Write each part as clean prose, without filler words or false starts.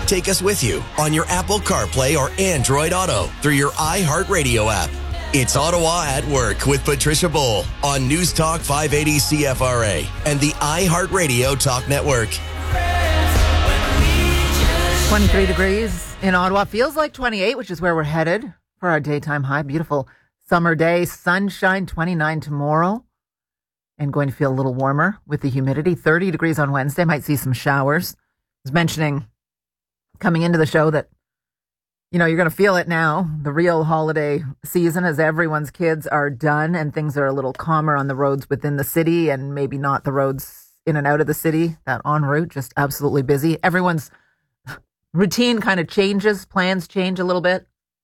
Take us with you on your Apple CarPlay or Android Auto through your iHeartRadio app. It's Ottawa at Work with Patricia Bowl on News Talk 580 CFRA and the iHeartRadio Talk Network. 23 degrees in Ottawa. Feels like 28, which is where we're headed for our daytime high. Beautiful summer day. Sunshine, 29 tomorrow. And going to feel a little warmer with the humidity. 30 degrees on Wednesday. Might see some showers. I was mentioning coming into the show that, you're going to feel it now, the real holiday season, as everyone's kids are done and things are a little calmer on the roads within the city and maybe not the roads in and out of the city. That en route, just absolutely busy. Everyone's routine kind of changes, plans change a little bit.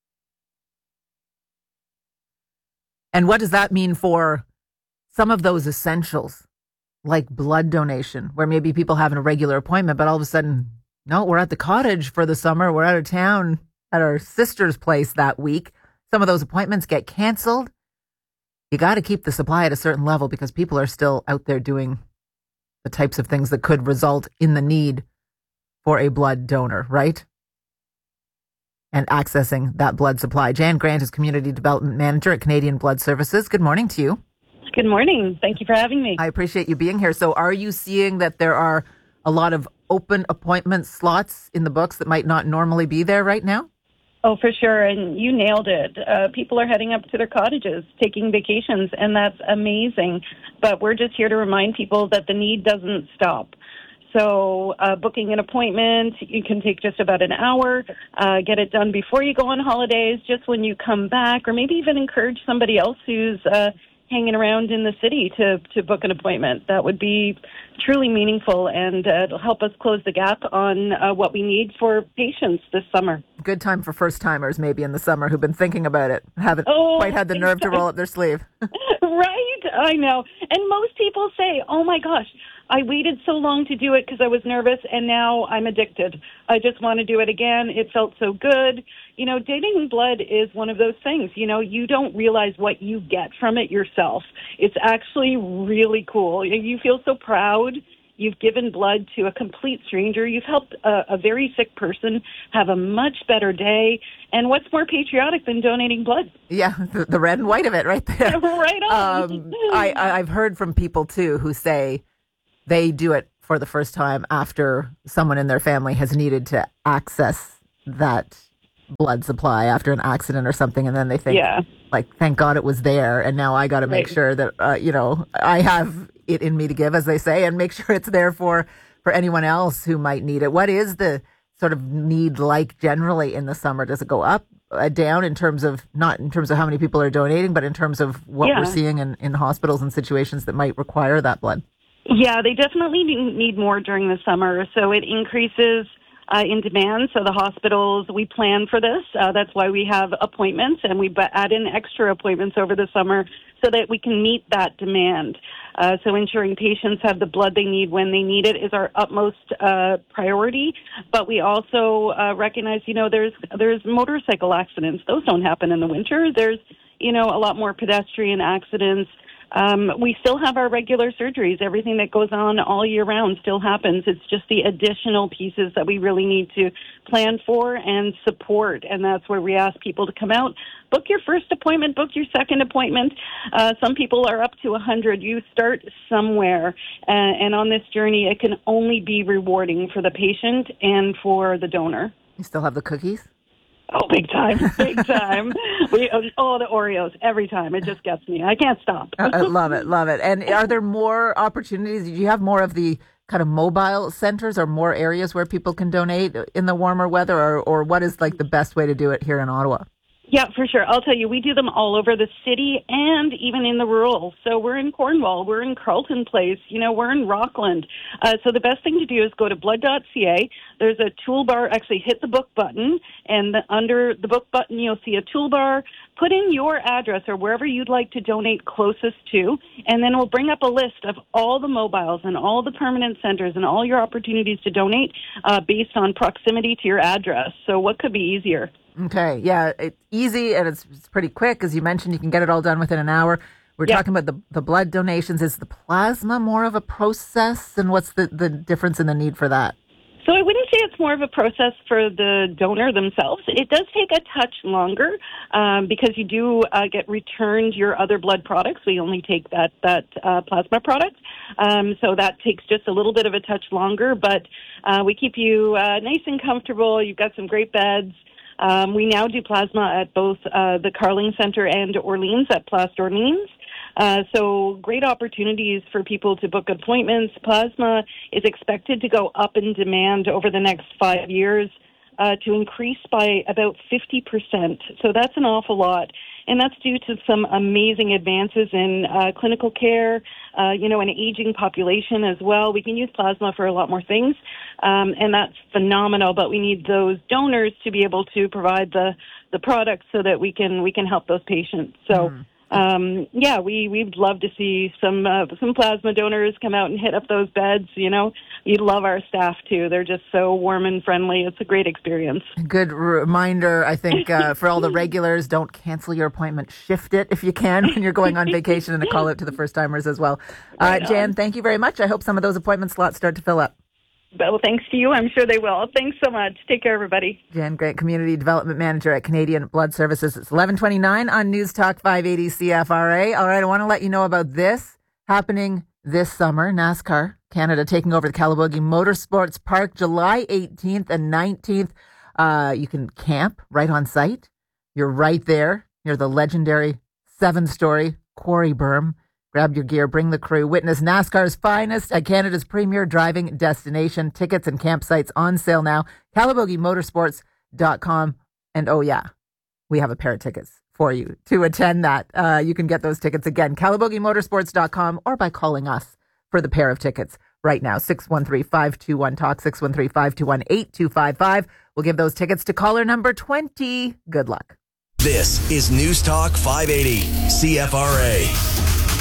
And what does that mean for some of those essentials, like blood donation, where maybe people have a regular appointment, but all of a sudden, no, we're at the cottage for the summer. We're out of town at our sister's place that week. Some of those appointments get canceled. You got to keep the supply at a certain level because people are still out there doing the types of things that could result in the need for a blood donor, right? And accessing that blood supply. Jan Grant is Community Development Manager at Canadian Blood Services. Good morning to you. Good morning. Thank you for having me. I appreciate you being here. So are you seeing that there are a lot of open appointment slots in the books that might not normally be there right now? Oh, for sure. And you nailed it. People are heading up to their cottages, taking vacations, and that's amazing. But we're just here to remind people that the need doesn't stop. So booking an appointment, you can take just about an hour, get it done before you go on holidays, just when you come back, or maybe even encourage somebody else who's hanging around in the city to book an appointment. That would be truly meaningful, and it'll help us close the gap on what we need for patients this summer. Good time for first-timers maybe in the summer who've been thinking about it, haven't quite had the nerve to roll up their sleeve. Right, I know. And most people say, oh my gosh, I waited so long to do it because I was nervous, and now I'm addicted. I just want to do it again. It felt so good. Donating blood is one of those things. You don't realize what you get from it yourself. It's actually really cool. You feel so proud. You've given blood to a complete stranger. You've helped a very sick person have a much better day. And what's more patriotic than donating blood? Yeah, the red and white of it right there. Right on. I've heard from people, too, who say they do it for the first time after someone in their family has needed to access that blood supply after an accident or something. And then they think, thank God it was there. And now I got to make sure that, I have it in me to give, as they say, and make sure it's there for anyone else who might need it. What is the sort of need like generally in the summer? Does it go up, down in terms of, not in terms of how many people are donating, but in terms of what we're seeing in hospitals and situations that might require that blood? Yeah, they definitely need more during the summer. So it increases in demand. So the hospitals, we plan for this. That's why we have appointments, and we add in extra appointments over the summer so that we can meet that demand. So ensuring patients have the blood they need when they need it is our utmost priority. But we also recognize, there's motorcycle accidents. Those don't happen in the winter. There's, a lot more pedestrian accidents. We still have our regular surgeries. Everything that goes on all year round still happens. It's just the additional pieces that we really need to plan for and support. And that's where we ask people to come out, book your first appointment, book your second appointment. Some people are up to 100. You start somewhere. And on this journey, it can only be rewarding for the patient and for the donor. You still have the cookies? Oh, big time, big time. The Oreos, every time. It just gets me. I can't stop. Love it. And are there more opportunities? Do you have more of the kind of mobile centers or more areas where people can donate in the warmer weather, or what is like the best way to do it here in Ottawa? Yeah, for sure. I'll tell you, we do them all over the city and even in the rural. So we're in Cornwall, we're in Carleton Place, we're in Rockland. So the best thing to do is go to blood.ca. There's a toolbar, actually hit the book button, and under the book button you'll see a toolbar. Put in your address or wherever you'd like to donate closest to, and then we'll bring up a list of all the mobiles and all the permanent centers and all your opportunities to donate based on proximity to your address. So what could be easier? Okay, yeah, it's easy and it's pretty quick. As you mentioned, you can get it all done within an hour. We're talking about the blood donations. Is the plasma more of a process, and what's the difference in the need for that? So I wouldn't say it's more of a process for the donor themselves. It does take a touch longer because you do get returned your other blood products. We only take that plasma product. So that takes just a little bit of a touch longer, but we keep you nice and comfortable. You've got some great beds. We now do plasma at both the Carling Center and Orleans, at Plast Orleans. So great opportunities for people to book appointments. Plasma is expected to go up in demand over the next 5 years to increase by about 50%. So that's an awful lot. And that's due to some amazing advances in clinical care, an aging population as well. We can use plasma for a lot more things, and that's phenomenal. But we need those donors to be able to provide the products so that we can help those patients. So. We'd love to see some plasma donors come out and hit up those beds. You'd love our staff too. They're just so warm and friendly. It's a great experience. Good reminder, I think, for all the regulars, don't cancel your appointment. Shift it if you can when you're going on vacation, and a call out to the first timers as well. Jan, thank you very much. I hope some of those appointment slots start to fill up. Well, thanks to you. I'm sure they will. Thanks so much. Take care, everybody. Jan Grant, Community Development Manager at Canadian Blood Services. It's 11:29 on News Talk 580 CFRA. All right, I want to let you know about this happening this summer. NASCAR Canada taking over the Calabogie Motorsports Park July 18th and 19th. You can camp right on site. You're right there near the legendary 7-story quarry berm. Grab your gear, bring the crew, witness NASCAR's finest at Canada's premier driving destination. Tickets and campsites on sale now. CalabogieMotorsports.com. And oh yeah, we have a pair of tickets for you to attend that. You can get those tickets again, CalabogieMotorsports.com, or by calling us for the pair of tickets right now. 613-521-TALK, 613-521-8255. We'll give those tickets to caller number 20. Good luck. This is News Talk 580 CFRA.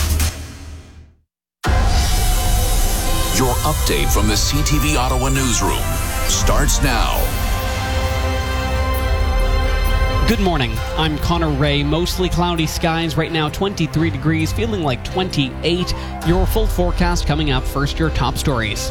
Your update from the CTV Ottawa newsroom starts now. Good morning. I'm Connor Ray. Mostly cloudy skies right now, 23 degrees, feeling like 28. Your full forecast coming up. First, your top stories.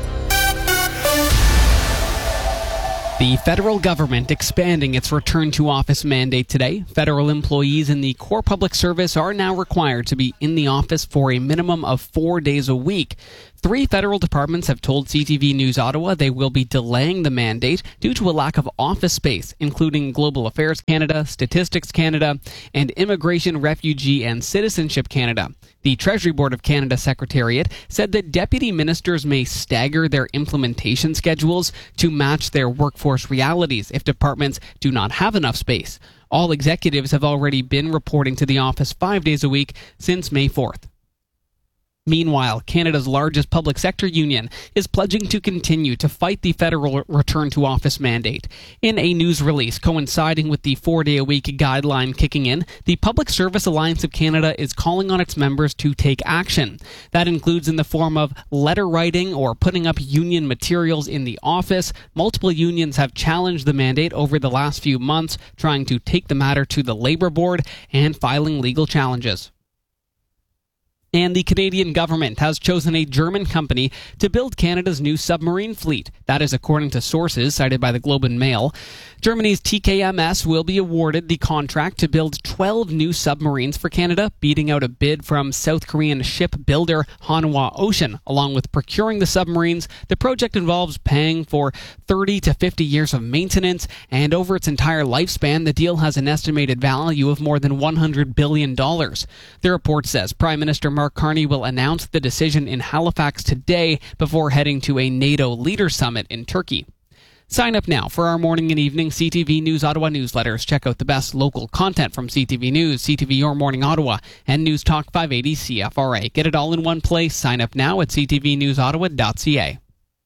The federal government expanding its return to office mandate today. Federal employees in the core public service are now required to be in the office for a minimum of 4 days a week. 3 federal departments have told CTV News Ottawa they will be delaying the mandate due to a lack of office space, including Global Affairs Canada, Statistics Canada, and Immigration, Refugee and Citizenship Canada. The Treasury Board of Canada Secretariat said that deputy ministers may stagger their implementation schedules to match their workforce realities if departments do not have enough space. All executives have already been reporting to the office 5 days a week since May 4th. Meanwhile, Canada's largest public sector union is pledging to continue to fight the federal return to office mandate. In a news release coinciding with the 4-day-a-week guideline kicking in, the Public Service Alliance of Canada is calling on its members to take action. That includes in the form of letter writing or putting up union materials in the office. Multiple unions have challenged the mandate over the last few months, trying to take the matter to the Labour Board and filing legal challenges. And the Canadian government has chosen a German company to build Canada's new submarine fleet. That is according to sources cited by the Globe and Mail. Germany's TKMS will be awarded the contract to build 12 new submarines for Canada, beating out a bid from South Korean shipbuilder Hanwha Ocean. Along with procuring the submarines, the project involves paying for 30 to 50 years of maintenance, and over its entire lifespan, the deal has an estimated value of more than $100 billion. The report says Prime Minister Mark Carney will announce the decision in Halifax today before heading to a NATO leader summit in Turkey. Sign up now for our morning and evening CTV News Ottawa newsletters. Check out the best local content from CTV News, CTV Your Morning Ottawa, and News Talk 580 CFRA. Get it all in one place. Sign up now at ctvnewsottawa.ca.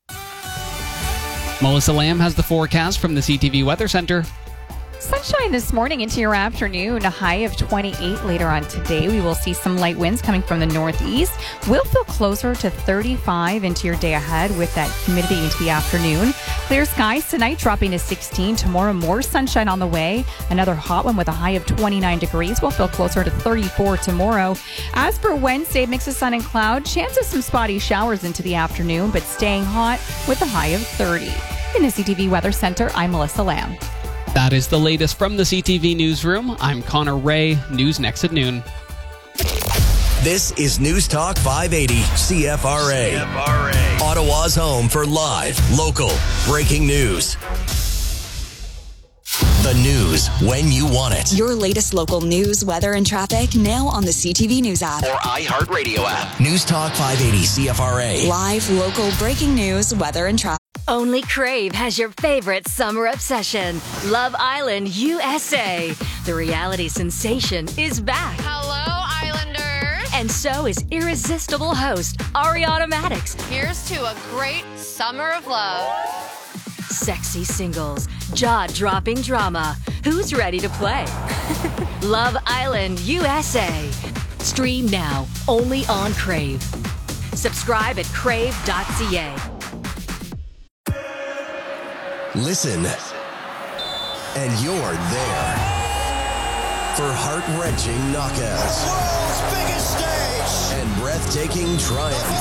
Melissa Lamb has the forecast from the CTV Weather Centre. Sunshine this morning into your afternoon, a high of 28 later on today. We will see some light winds coming from the northeast. We'll feel closer to 35 into your day ahead with that humidity into the afternoon. Clear skies tonight, dropping to 16. Tomorrow, more sunshine on the way. Another hot one with a high of 29 degrees. We'll feel closer to 34 tomorrow. As for Wednesday, mix of sun and cloud. Chance of some spotty showers into the afternoon, but staying hot with a high of 30. in the CTV Weather Center, I'm Melissa Lamb. That is the latest from the CTV Newsroom. I'm Connor Ray. News next at noon. This is News Talk 580 CFRA. Ottawa's home for live, local, breaking news. The news when you want it. Your latest local news, weather, and traffic now on the CTV News app. Or iHeartRadio app. News Talk 580 CFRA. Live, local, breaking news, weather, and traffic. Only Crave has your favorite summer obsession, Love Island USA. The reality sensation is back. Hello, Islanders. And so is irresistible host Ariana Maddox. Here's to a great summer of love. Sexy singles, jaw-dropping drama. Who's ready to play? Love Island USA. Stream now, only on Crave. Subscribe at crave.ca. Listen, and you're there for heart-wrenching knockouts, world's biggest stage, and breathtaking triumph.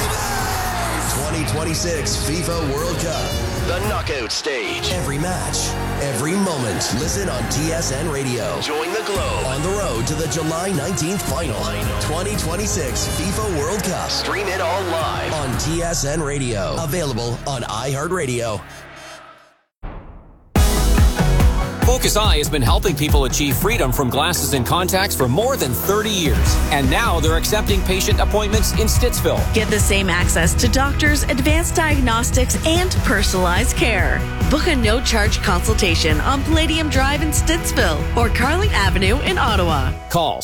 2026 FIFA World Cup, the knockout stage. Every match, every moment. Listen on TSN Radio. Join the Globe on the road to the July 19th final. 2026 FIFA World Cup. Stream it all live on TSN Radio. Available on iHeartRadio. Focus Eye has been helping people achieve freedom from glasses and contacts for more than 30 years. And now they're accepting patient appointments in Stittsville. Get the same access to doctors, advanced diagnostics, and personalized care. Book a no-charge consultation on Palladium Drive in Stittsville or Carling Avenue in Ottawa. Call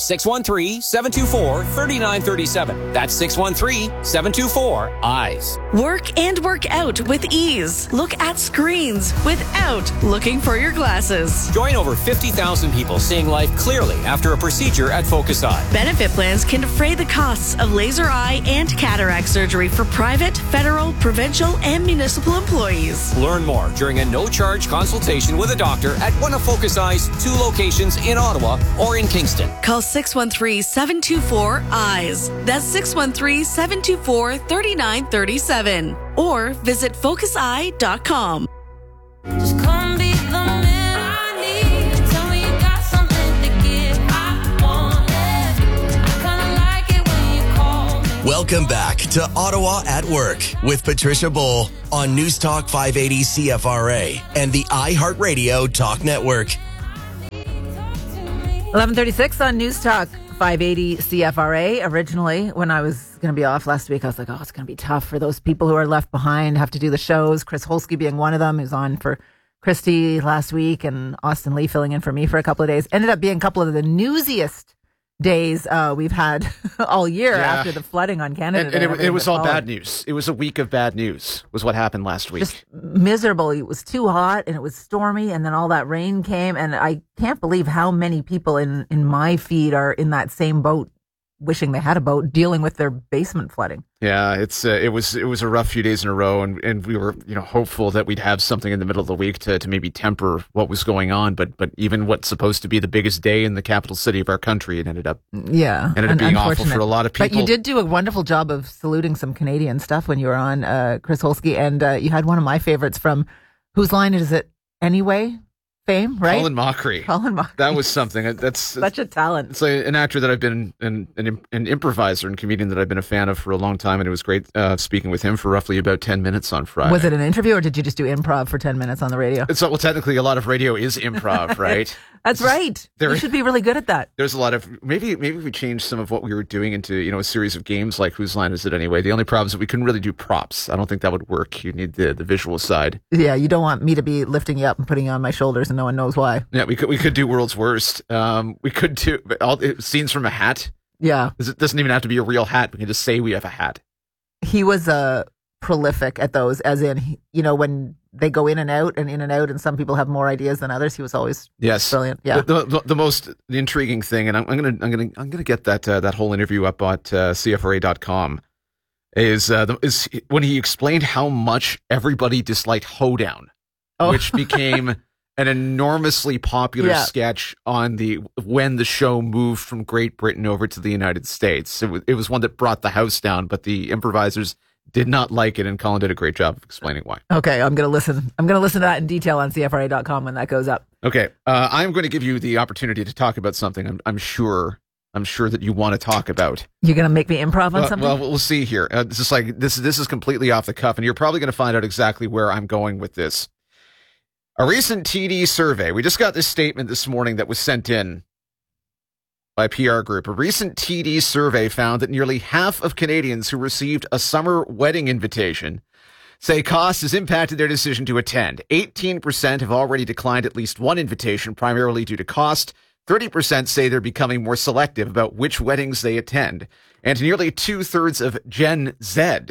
613-724-3937. That's 613-724-EYES. Work and work out with ease. Look at screens without looking for your glasses. Join over 50,000 people seeing life clearly after a procedure at Focus Eye. Benefit plans can defray the costs of laser eye and cataract surgery for private, federal, provincial, and municipal employees. Learn more during a no-charge consultation with a doctor at one of Focus Eye's 2 locations in Ottawa or in Kingston. Call 613-724-EYES. That's 613-724-3937. Or visit focuseye.com. Just come be the man I need. Tell me you got something to give. I want it. I kinda like it when you call me. Welcome back to Ottawa at Work with Patricia Bull on News Talk 580 CFRA and the iHeartRadio Talk Network. 11:36 on News Talk 580 CFRA. Originally, when I was going to be off last week, I was like, oh, it's going to be tough for those people who are left behind, have to do the shows. Chris Holsky being one of them, who's on for Christy last week, and Austin Lee filling in for me for a couple of days. Ended up being a couple of the newsiest days we've had all year after the flooding on Canada. And it was all bad news. It was a week of bad news was what happened last week. Just miserable. It was too hot and it was stormy, and then all that rain came, and I can't believe how many people in my feed are in that same boat, wishing they had a boat, dealing with their basement flooding. Yeah, it was a rough few days in a row, and we were hopeful that we'd have something in the middle of the week to maybe temper what was going on. But even what's supposed to be the biggest day in the capital city of our country, it ended up being awful for a lot of people. But you did do a wonderful job of saluting some Canadian stuff when you were on, Chris Holsky, and you had one of my favorites from Whose Line Is It Anyway? Fame, right? Colin Mockery. That was something. That's such a talent. It's an actor that I've been an improviser and comedian that I've been a fan of for a long time, and it was great speaking with him for roughly about 10 minutes on Friday. Was it an interview, or did you just do improv for 10 minutes on the radio? Well, technically, a lot of radio is improv, right? That's right. You should be really good at that. There's a lot of maybe if we change some of what we were doing into a series of games like Whose Line Is It Anyway? The only problem is that we couldn't really do props. I don't think that would work. You need the visual side. Yeah, you don't want me to be lifting you up and putting you on my shoulders, and no one knows why. Yeah, we could do World's Worst. We could do scenes from a hat. Yeah, it doesn't even have to be a real hat. We can just say we have a hat. He was prolific at those, as in when they go in and out, and some people have more ideas than others. He was always brilliant. Yeah, the intriguing thing, and I'm gonna get that whole interview up at CFRA.com. Is when he explained how much everybody disliked Hoedown, which became an enormously popular sketch on when the show moved from Great Britain over to the United States. It was one that brought the house down, but the improvisers did not like it, and Colin did a great job of explaining why. Okay, I'm going to listen. I'm going to listen to that in detail on CFRA.com when that goes up. Okay, I'm going to give you the opportunity to talk about something I'm sure that you want to talk about. You're going to make me improv on something? Well, we'll see here. It's just like this is completely off the cuff, and you're probably going to find out exactly where I'm going with this. A recent TD survey, we just got this statement this morning that was sent in by PR Group. A recent TD survey found that nearly half of Canadians who received a summer wedding invitation say cost has impacted their decision to attend. 18% have already declined at least one invitation, primarily due to cost. 30% say they're becoming more selective about which weddings they attend. And nearly 2/3 of Gen Z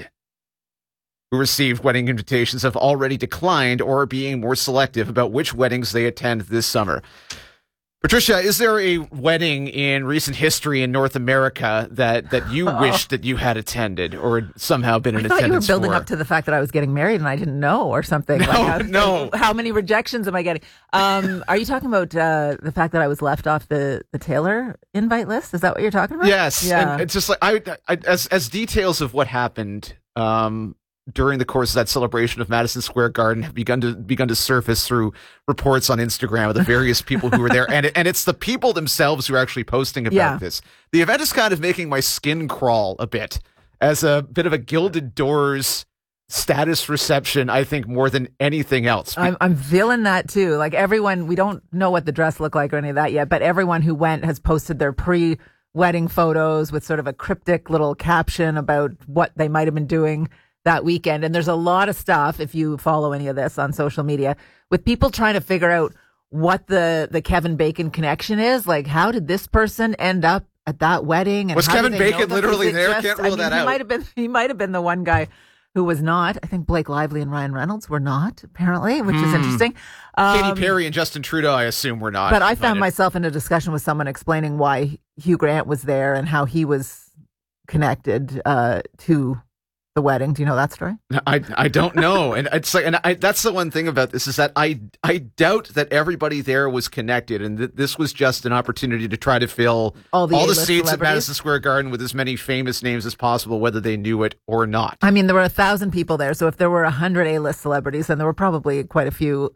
who received wedding invitations have already declined or are being more selective about which weddings they attend this summer. Patricia, is there a wedding in recent history in North America that you wished that you had attended or somehow been in attendance for? I thought you were building up to the fact that I was getting married and I didn't know or something. No. How many rejections am I getting? Are you talking about the fact that I was left off the Taylor invite list? Is that what you're talking about? Yes. Yeah. And it's just like as details of what happened during the course of that celebration of Madison Square Garden have begun to surface through reports on Instagram of the various people who were there, and it's the people themselves who are actually posting about this. The event is kind of making my skin crawl a bit as a bit of a Gilded Doors status reception, I think, more than anything else. I'm feeling that too. Like everyone, we don't know what the dress looked like or any of that yet, but everyone who went has posted their pre-wedding photos with sort of a cryptic little caption about what they might have been doing that weekend. And there's a lot of stuff, if you follow any of this on social media, with people trying to figure out what the Kevin Bacon connection is. Like, how did this person end up at that wedding? And was Kevin Bacon literally there? Can't rule that out. He might have been the one guy who was not. I think Blake Lively and Ryan Reynolds were not, apparently, which is interesting. Katy Perry and Justin Trudeau, I assume, were not. But I found myself in a discussion with someone explaining why Hugh Grant was there and how he was connected to the wedding. Do you know that story? I don't know. And it's like, that's the one thing about this is that I doubt that everybody there was connected, and this was just an opportunity to try to fill all the seats at Madison Square Garden with as many famous names as possible, whether they knew it or not. I mean, there were 1,000 people there, so if there were 100 A-list celebrities, then there were probably quite a few,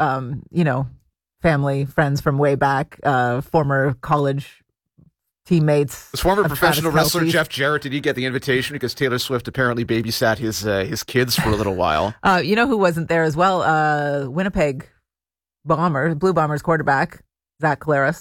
family, friends from way back, former college teammates. Was former professional wrestler Jeff Jarrett, did he get the invitation because Taylor Swift apparently babysat his kids for a little while? You know who wasn't there as well? Winnipeg Blue Bombers quarterback, Zach Collaros.